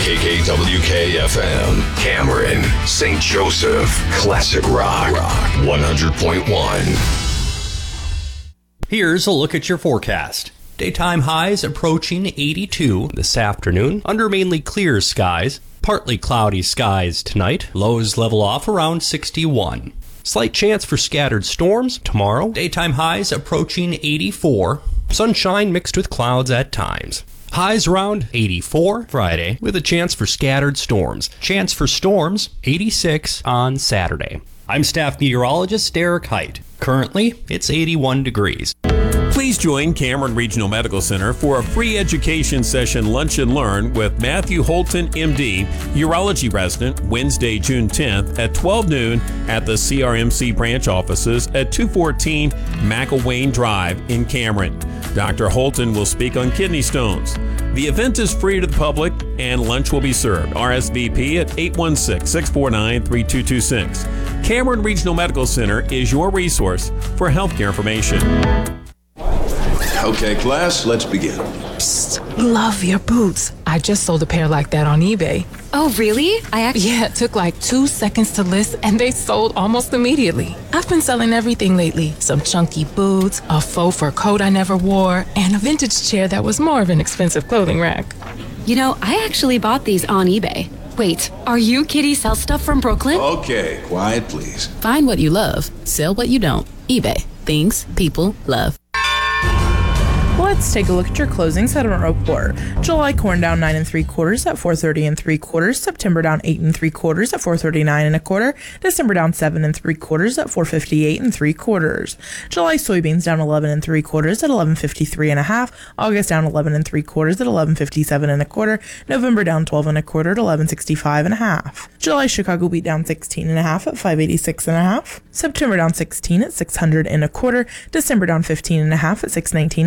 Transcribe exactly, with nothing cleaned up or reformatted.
K K W K F M, Cameron, Saint Joseph, Classic Rock, Rock one hundred point one. Here's a look at your forecast. Daytime highs approaching eighty-two this afternoon under mainly clear skies. Partly cloudy skies tonight. Lows level off around sixty-one. Slight chance for scattered storms tomorrow. Daytime highs approaching eighty-four. Sunshine mixed with clouds at times. Highs around eighty-four Friday with a chance for scattered storms. Chance for storms eighty-six on Saturday. I'm staff meteorologist Derek Height. Currently, it's eighty-one degrees. Please join Cameron Regional Medical Center for a free education session Lunch and Learn with Matthew Holton, M D, urology resident, Wednesday, June tenth at twelve noon at the C R M C branch offices at two fourteen McElwain Drive in Cameron. Doctor Holton will speak on kidney stones. The event is free to the public and lunch will be served. R S V P at eight one six, six four nine, three two two six. Cameron Regional Medical Center is your resource for healthcare information. Okay, class, let's begin. Psst, love your boots. I just sold a pair like that on eBay. Oh, really? I actually... Yeah, it took like two seconds to list, and they sold almost immediately. I've been selling everything lately. Some chunky boots, a faux fur coat I never wore, and a vintage chair that was more of an expensive clothing rack. You know, I actually bought these on eBay. Wait, are you Kitty Sell Stuff from Brooklyn? Okay, quiet, please. Find what you love. Sell what you don't. eBay. Things people love. Let's take a look at your closing settlement report. July corn down nine and three quarters at four thirty and three quarters. September down eight and three quarters at four thirty-nine and a quarter. December down seven and three quarters at four fifty-eight and three quarters. July soybeans down eleven and three quarters at eleven fifty-three and a half. August down eleven and three quarters at eleven fifty-seven and a quarter. November down twelve and a quarter at eleven sixty-five and a half. July Chicago wheat down sixteen and a half at five eighty-six and a half. September down sixteen at six hundred and a quarter. December down fifteen and a half at six nineteen.